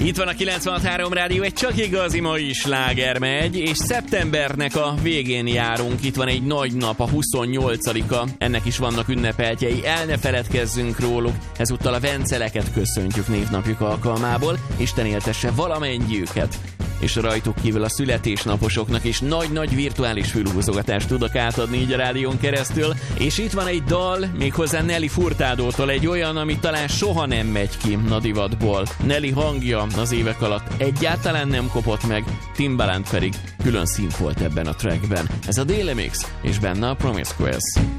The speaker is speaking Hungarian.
Itt van a 96.3 Rádió, egy csak igazi mai sláger megy, és szeptembernek a végén járunk. Itt van egy nagy nap, a 28-a, ennek is vannak ünnepeltjei, el ne feledkezzünk róluk. Ezúttal a Venceleket köszöntjük névnapjuk alkalmából, Isten éltesse valamennyiüket. És rajtuk kívül a születésnaposoknak is nagy-nagy virtuális fülhúzogatást tudok átadni így a rádión keresztül. És itt van egy dal, méghozzá Nelly Furtadótól, egy olyan, ami talán soha nem megy ki a divatból. Nelly hangja az évek alatt egyáltalán nem kopott meg, Timbaland pedig külön szín volt ebben a trackben. Ez a Daily Mix, és benne a Promiscuous.